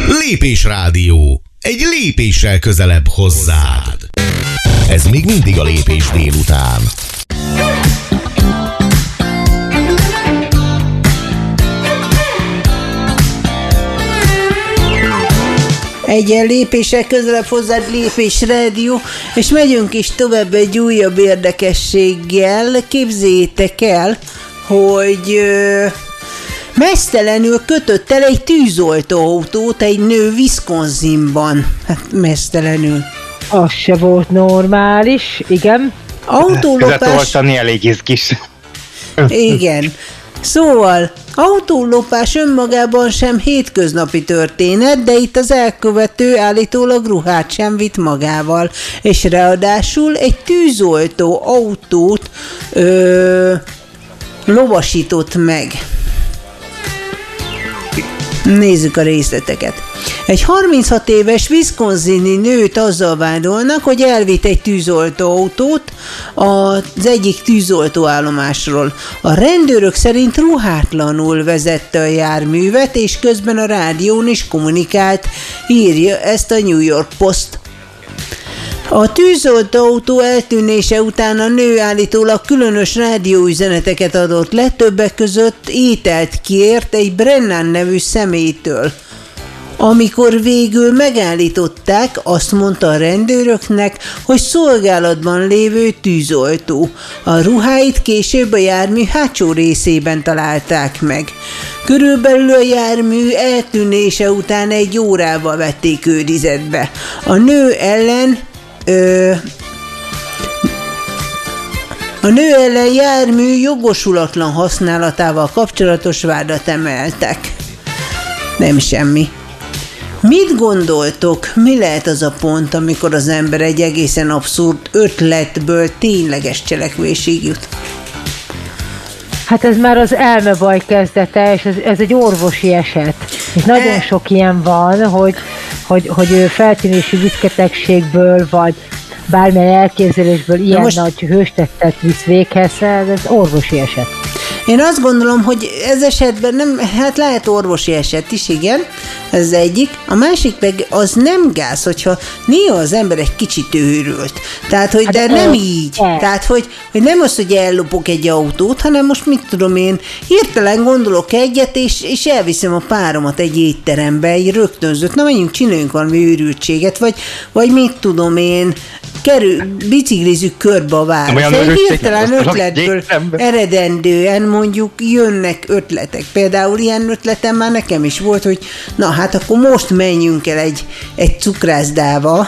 Lépés Rádió. Egy lépéssel közelebb hozzád. Ez még mindig a Lépés délután. Egy lépéssel közelebb hozzád, Lépés Rádió, és megyünk is tovább egy újabb érdekességgel. Képzeljétek el, hogy meztelenül kötött el egy tűzoltóautót egy nő Wisconsinban. Hát meztelenül. Az se volt normális, igen. Autólopás... Közvetoltani elég izgis. Igen. Szóval, autólopás önmagában sem hétköznapi történet, de itt az elkövető állítólag ruhát sem vitt magával, és ráadásul egy tűzoltó autót lovasított meg. Nézzük a részleteket. Egy 36 éves wisconsini nőt azzal vádolnak, hogy elvitt egy tűzoltóautót az egyik tűzoltóállomásról. A rendőrök szerint ruhátlanul vezette a járművet, és közben a rádión is kommunikált, írja ezt a New York Post. A tűzoltóautó eltűnése után a nő állítólag különös rádióüzeneteket adott le, többek között ételt kért egy Brennan nevű személytől. Amikor végül megállították, azt mondta a rendőröknek, hogy szolgálatban lévő tűzoltó. A ruháit később a jármű hátsó részében találták meg. Körülbelül a jármű eltűnése után 1 órával vették őrizetbe. A nő ellen jármű jogosulatlan használatával kapcsolatos vádat emeltek. Nem semmi. Mit gondoltok, mi lehet az a pont, amikor az ember egy egészen abszurd ötletből tényleges cselekvésig jut? Hát ez már az elmebaj kezdete, és ez egy orvosi eset. És nagyon sok ilyen van, hogy feltűnési viszketegségből, vagy bármilyen elképzelésből ilyen nagy hőstettet visz véghez, ez orvosi eset. Én azt gondolom, hogy ez esetben nem, hát lehet orvosi eset is, igen, ez egyik. A másik meg az nem gáz, hogyha néha az ember egy kicsit őrült. Tehát, hogy de nem így. Tehát, hogy nem az, hogy ellopok egy autót, hanem most mit tudom én, hirtelen gondolok egyet, és elviszem a páromat egy étterembe, egy rögtönzött, na menjünk, csináljunk valami őrültséget, vagy mit tudom én, biciklizünk körbe a város. Egy hirtelen ötletből eredendően mondjuk jönnek ötletek. Például ilyen ötletem már nekem is volt, hogy na hát akkor most menjünk el egy cukrászdába,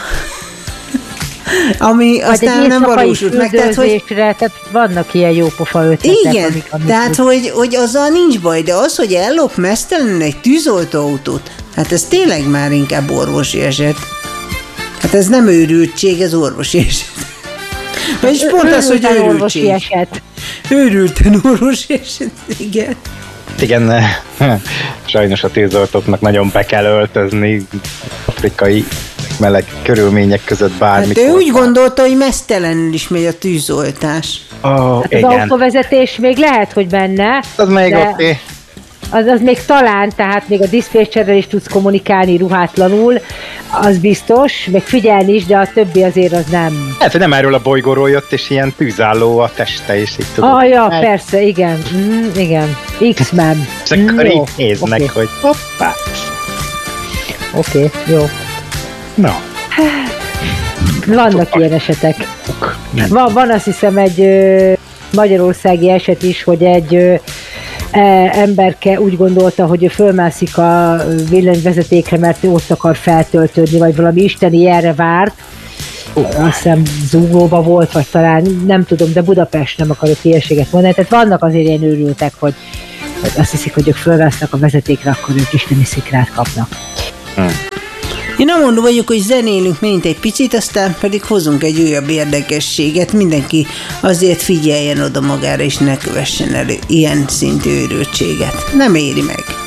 ami aztán nem valósult meg. Tehát vannak ilyen jópofa ötletek. Igen, tehát hogy azzal nincs baj, de az, hogy ellop meztelenül egy tűzoltóautót, hát ez tényleg már inkább orvosi eset. Hát ez nem őrültség, ez orvosi eset. Vagyis pont az, hogy őrültség. Őrülten orvosi eset, igen. Igen, sajnos a tűzoltóknak nagyon be kell öltözni afrikai meleg körülmények között bármikor. Hát ő úgy gondolta, hogy meztelenül is megy a tűzoltás. Hát az autóvezetés még lehet, hogy benne. Az még oké. Az még talán, tehát még a diszpécserrel is tudsz kommunikálni ruhátlanul, az biztos, meg figyelni is, de a többi azért az nem. Hát, hogy nem erről a bolygóról jött, és ilyen tűzálló a teste, és így tudod. Ja, persze, igen. Igen. X-Men. És akkor így néznek, hogy hoppá. Oké, jó. Na. Vannak ilyen esetek. Van azt hiszem egy magyarországi eset is, hogy egy emberke úgy gondolta, hogy ő fölmászik a villanyvezetékre, mert ő ott akar feltöltődni, vagy valami isteni jelre várt. Azt hiszem Zuglóba volt, vagy talán nem tudom, de Budapest, nem akarok hülyeséget mondani. Tehát vannak azért ilyen őrültek, hogy azt hiszik, hogy ők fölmásznak a vezetékre, akkor ők isteni szikrát kapnak. Én amondó vagyok, hogy zenélünk mint egy picit, aztán pedig hozunk egy újabb érdekességet. Mindenki azért figyeljen oda magára, és ne kövessen el ilyen szintű őrültséget. Nem éri meg.